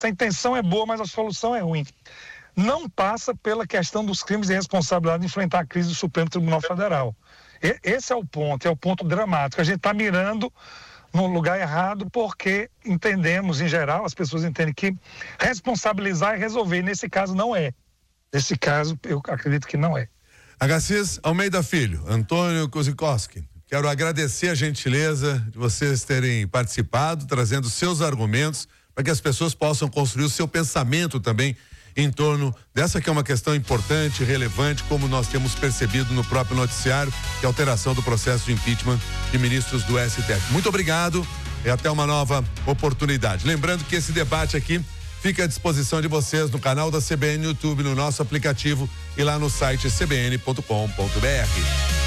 a intenção é boa, mas a solução é ruim. Não passa pela questão dos crimes de responsabilidade de enfrentar a crise do Supremo Tribunal Federal. Esse é o ponto dramático. A gente está mirando no lugar errado porque entendemos, em geral, as pessoas entendem que responsabilizar é resolver. E nesse caso não é. Nesse caso, eu acredito que não é. Agassiz Almeida Filho, Antônio Kozikowski, quero agradecer a gentileza de vocês terem participado, trazendo seus argumentos para que as pessoas possam construir o seu pensamento também em torno dessa que é uma questão importante, relevante, como nós temos percebido no próprio noticiário, que é a alteração do processo de impeachment de ministros do STF. Muito obrigado e até uma nova oportunidade. Lembrando que esse debate aqui fica à disposição de vocês no canal da CBN no YouTube, no nosso aplicativo e lá no site cbn.com.br.